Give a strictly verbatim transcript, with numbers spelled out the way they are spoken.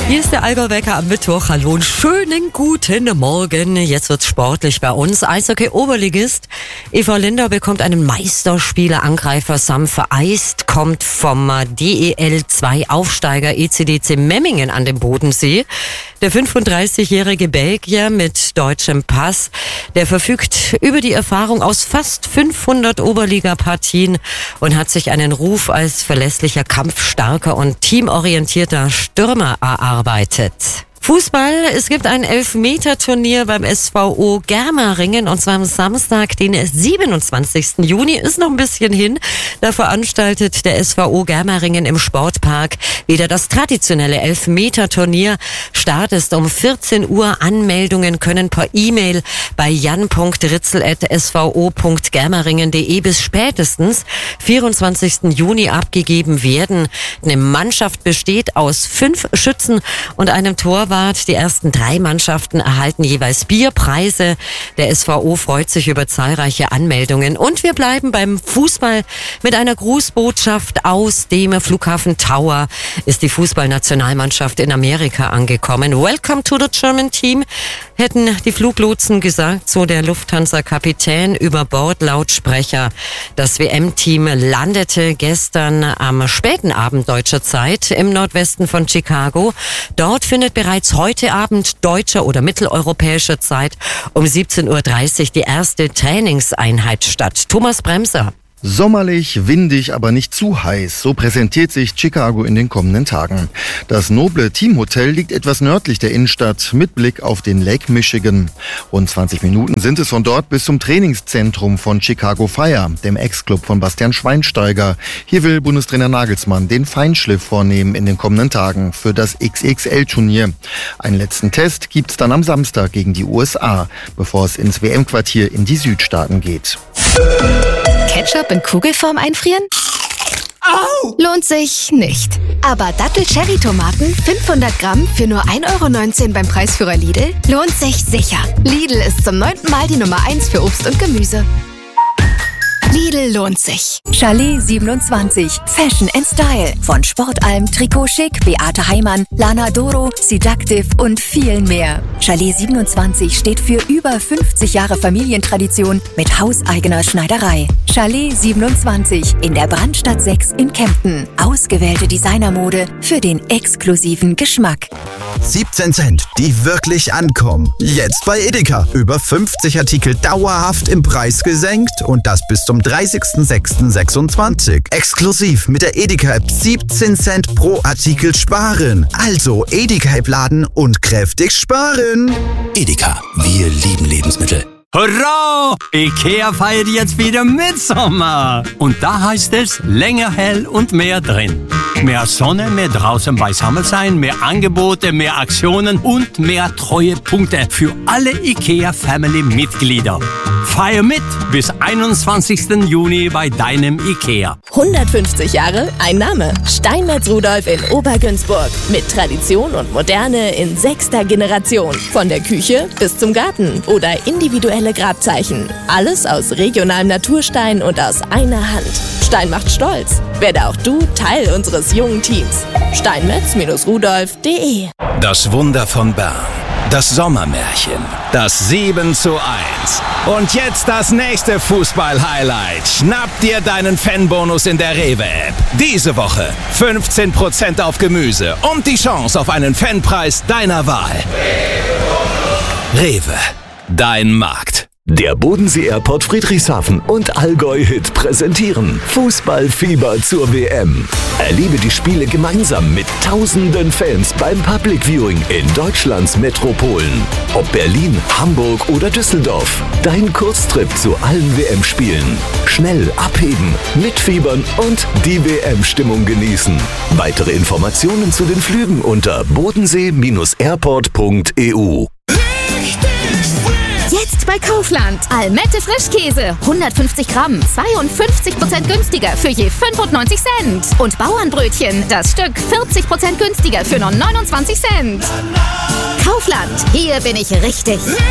Hier ist der Allgäu-Wecker am Mittwoch. Hallo und schönen guten Morgen. Jetzt wird's sportlich bei uns. Eishockey-Oberligist E V Lindau bekommt einen Meisterspieler. Angreifer Sam Vereist kommt vom D E L zwei Aufsteiger E C D C Memmingen an den Bodensee. Der fünfunddreißigjährige Belgier mit deutschem Pass, der verfügt über die Erfahrung aus fast fünfhundert Oberliga-Partien und hat sich einen Ruf als verlässlicher, kampfstarker und teamorientierter Stürmer erarbeitet. Fußball, es gibt ein Elfmeter-Turnier beim S V O Germeringen und zwar am Samstag, den siebenundzwanzigsten Juni, ist noch ein bisschen hin. Da veranstaltet der S V O Germeringen im Sportpark wieder das traditionelle Elfmeter-Turnier. Start ist um vierzehn Uhr. Anmeldungen können per E-Mail bei jan punkt ritzel at s v o punkt germeringen punkt de bis spätestens vierundzwanzigsten Juni abgegeben werden. Eine Mannschaft besteht aus fünf Schützen und einem Torwart. Die ersten drei Mannschaften erhalten jeweils Bierpreise. Der S V O freut sich über zahlreiche Anmeldungen. Und wir bleiben beim Fußball. Mit einer Grußbotschaft aus dem Flughafen Tower ist die Fußballnationalmannschaft in Amerika angekommen. Welcome to the German team, hätten die Fluglotsen gesagt, so der Lufthansa-Kapitän über Bordlautsprecher. Das W M-Team landete gestern am späten Abend deutscher Zeit im Nordwesten von Chicago. Dort findet bereits heute Abend deutscher oder mitteleuropäischer Zeit um siebzehn Uhr dreißig die erste Trainingseinheit statt. Thomas Bremser. Sommerlich, windig, aber nicht zu heiß. So präsentiert sich Chicago in den kommenden Tagen. Das noble Teamhotel liegt etwas nördlich der Innenstadt mit Blick auf den Lake Michigan. Rund zwanzig Minuten sind es von dort bis zum Trainingszentrum von Chicago Fire, dem Ex-Club von Bastian Schweinsteiger. Hier will Bundestrainer Nagelsmann den Feinschliff vornehmen in den kommenden Tagen für das X X L-Turnier. Einen letzten Test gibt's dann am Samstag gegen die U S A, bevor es ins W M-Quartier in die Südstaaten geht. Ketchup in Kugelform einfrieren? Au! Lohnt sich nicht. Aber Dattel-Cherry-Tomaten fünfhundert Gramm für nur ein Euro neunzehn beim Preisführer Lidl lohnt sich sicher. Lidl ist zum neunten Mal die Nummer eins für Obst und Gemüse. Lidl lohnt sich. Chalet siebenundzwanzig. Fashion and Style. Von Sportalm, Trikot Chic, Beate Heimann, Lana Doro, Seductive und vielen mehr. Chalet siebenundzwanzig steht für über fünfzig Jahre Familientradition mit hauseigener Schneiderei. Chalet siebenundzwanzig in der Brandstadt sechs in Kempten. Ausgewählte Designermode für den exklusiven Geschmack. siebzehn Cent, die wirklich ankommen. Jetzt bei Edeka. Über fünfzig Artikel dauerhaft im Preis gesenkt und das bis zum dreißigsten sechsten sechsundzwanzig. Exklusiv mit der Edeka-App siebzehn Cent pro Artikel sparen. Also Edeka-App laden und kräftig sparen. Edeka, wir lieben Lebensmittel. Hurra! Ikea feiert jetzt wieder Mitsommer. Und da heißt es länger hell und mehr drin. Mehr Sonne, mehr draußen beisammen sein, mehr Angebote, mehr Aktionen und mehr Treuepunkte für alle Ikea-Family-Mitglieder. Feier mit bis einundzwanzigsten Juni bei deinem Ikea. hundertfünfzig Jahre, ein Name. Steinmetz Rudolf in Obergünzburg. Mit Tradition und Moderne in sechster Generation. Von der Küche bis zum Garten oder individuelle Grabzeichen. Alles aus regionalem Naturstein und aus einer Hand. Stein macht stolz. Werde auch du Teil unseres jungen Teams. steinmetz Rudolf punkt de. Das Wunder von Bern. Das Sommermärchen. Das sieben zu eins. Und jetzt das nächste Fußball-Highlight. Schnapp dir deinen Fanbonus in der Rewe-App. Diese Woche fünfzehn Prozent auf Gemüse und die Chance auf einen Fanpreis deiner Wahl. Rewe. Dein Markt. Der Bodensee Airport Friedrichshafen und Allgäu Hit präsentieren Fußballfieber zur W M. Erlebe die Spiele gemeinsam mit tausenden Fans beim Public Viewing in Deutschlands Metropolen. Ob Berlin, Hamburg oder Düsseldorf. Dein Kurztrip zu allen W M-Spielen. Schnell abheben, mitfiebern und die W M-Stimmung genießen. Weitere Informationen zu den Flügen unter bodensee airport punkt e u. Jetzt bei Kaufland. Almette Frischkäse. hundertfünfzig Gramm. zweiundfünfzig Prozent günstiger für je fünfundneunzig Cent. Und Bauernbrötchen. Das Stück vierzig Prozent günstiger für nur neunundzwanzig Cent. Kaufland. Hier bin ich richtig.